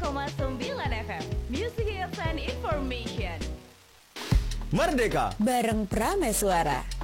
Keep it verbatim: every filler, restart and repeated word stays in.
koma sembilan F M. Music Hits and Information. Merdeka bareng Prameswara.